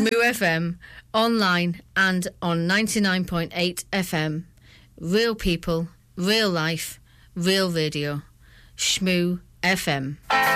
Shmoo FM, online and on 99.8 FM. Real people, real life, real radio. Shmoo FM.